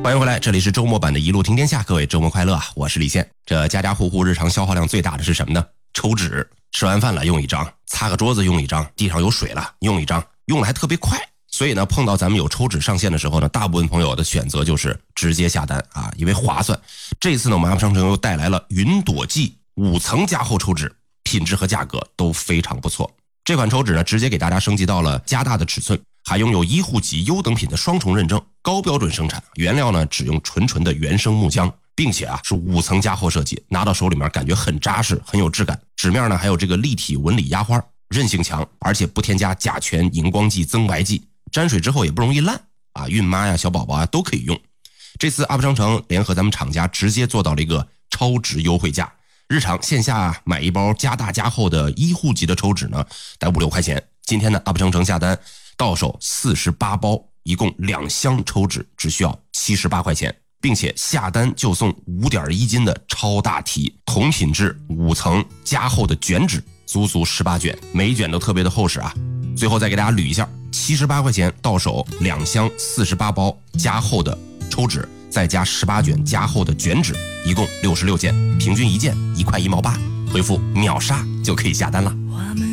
欢迎回来，这里是周末版的一路听天下，各位周末快乐啊！我是李现。这家家户户日常消耗量最大的是什么呢？抽纸。吃完饭了用一张，擦个桌子用一张，地上有水了用一张，用了还特别快。所以呢，碰到咱们有抽纸上线的时候呢，大部分朋友的选择就是直接下单啊，因为划算。这次呢，我们 App 商城又带来了云朵记5层加厚抽纸，品质和价格都非常不错。这款抽纸呢，直接给大家升级到了加大的尺寸，还拥有医护级优等品的双重认证，高标准生产，原料呢只用纯的原生木浆，并且是5层加厚设计，拿到手里面感觉很扎实，很有质感。纸面呢还有这个立体纹理压花，韧性强，而且不添加甲醛、荧光剂、增白剂，沾水之后也不容易烂啊，孕妈呀、小宝宝啊都可以用。这次 App 商城联合咱们厂家直接做到了一个超值优惠价，日常线下买一包加大加厚的医护级的抽纸呢，得5-6块钱。今天呢 App 商城下单到手48包，一共2箱抽纸，只需要78块钱，并且下单就送5.1斤的超大提同品质5层加厚的卷纸，足足18卷，每一卷都特别的厚实啊。最后再给大家捋一下，78块钱到手2箱48包加厚的抽纸，再加18卷加厚的卷纸，一共66件，平均一件1块1毛8，回复秒杀就可以下单了。